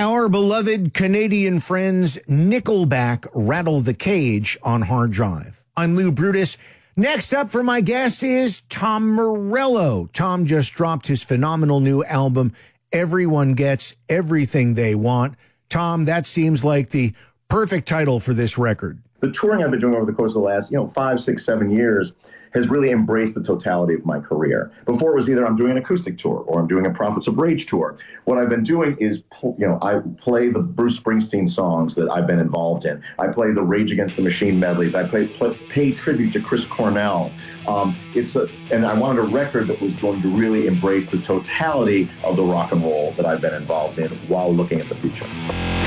Our beloved Canadian friends Nickelback rattle the cage on hard drive. I'm Lou Brutus. Next up for my guest is Tom Morello. Tom just dropped his phenomenal new album, Everyone Gets Everything They Want. Tom, that seems like the perfect title for this record. The touring I've been doing over the course of the last, 5, 6, 7 years has really embraced the totality of my career. Before it was either I'm doing an acoustic tour or I'm doing a Prophets of Rage tour. What I've been doing is, I play the Bruce Springsteen songs that I've been involved in. I play the Rage Against the Machine medleys. I pay tribute to Chris Cornell. And I wanted a record that was going to really embrace the totality of the rock and roll that I've been involved in while looking at the future.